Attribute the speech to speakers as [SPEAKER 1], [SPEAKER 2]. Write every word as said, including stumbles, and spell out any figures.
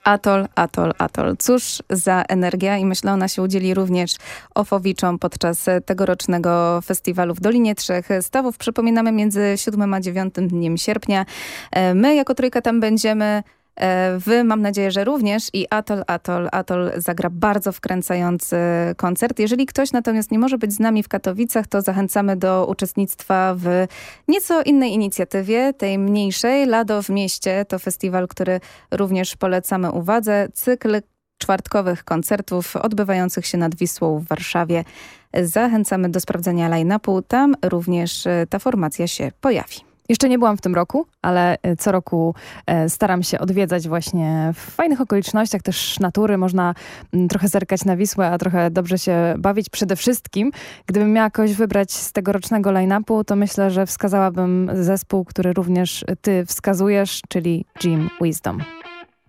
[SPEAKER 1] Atol, Atol, Atol. Cóż za energia i myślę, ona się udzieli również Ofowiczom podczas tegorocznego festiwalu w Dolinie Trzech Stawów. Przypominamy między siódmym a dziewiątym dniem sierpnia. My jako trójka tam będziemy. Wy, mam nadzieję, że również i Atol, Atol, Atol zagra bardzo wkręcający koncert. Jeżeli ktoś natomiast nie może być z nami w Katowicach, to zachęcamy do uczestnictwa w nieco innej inicjatywie, tej mniejszej. Lado w mieście to festiwal, który również polecamy uwadze. Cykl czwartkowych koncertów odbywających się nad Wisłą w Warszawie. Zachęcamy do sprawdzenia line-upu. Tam również ta formacja się pojawi.
[SPEAKER 2] Jeszcze nie byłam w tym roku, ale co roku staram się odwiedzać właśnie w fajnych okolicznościach, też natury. Można trochę zerkać na Wisłę, a trochę dobrze się bawić. Przede wszystkim, gdybym miała kogoś wybrać z tegorocznego line-upu, to myślę, że wskazałabym zespół, który również ty wskazujesz, czyli Jim Wisdom.